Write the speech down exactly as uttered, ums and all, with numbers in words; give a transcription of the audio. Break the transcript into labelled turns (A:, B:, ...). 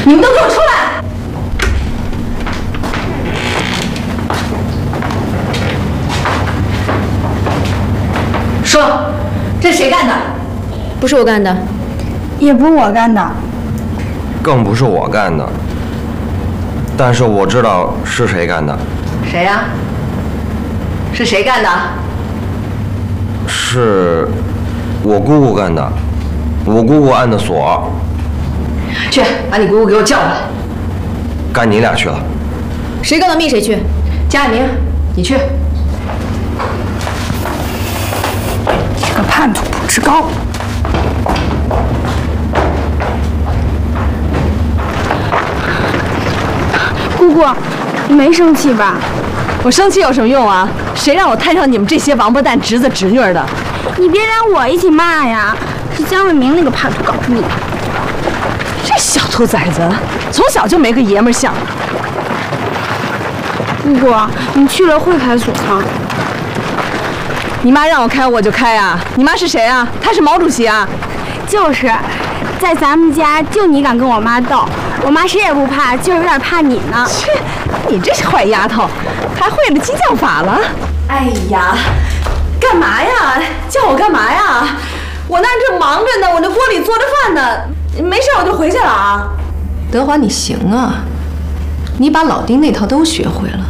A: 你们都给我出来！说，这谁干的？
B: 不是我干的，
C: 也不是我干的，
D: 更不是我干的。但是我知道是谁干的。
A: 谁呀？是谁干的？
D: 是我姑姑干的，我姑姑按的锁。
A: 去，把你姑姑给我叫过来。
D: 该你俩去了。
B: 谁告到密谁去。
A: 贾海明，你去。
C: 这个叛徒不知高。姑姑，你没生气吧？
E: 我生气有什么用啊？谁让我摊上你们这些王八蛋侄子侄女的？
C: 你别连我一起骂呀！是江伟明那个叛徒搞你。
E: 这小兔崽子，从小就没个爷们相。
C: 姑姑，你去了会开锁吗？
E: 你妈让我开我就开啊！你妈是谁啊？她是毛主席啊！
C: 就是，在咱们家就你敢跟我妈斗，我妈谁也不怕，就有点怕你呢。
E: 切，你这坏丫头，还会了激将法了？
A: 哎呀，干嘛呀？叫我干嘛呀？我那正忙着呢，我这锅里做着饭呢，没事我就回去了啊。德华，你行啊，你把老丁那套都学会了，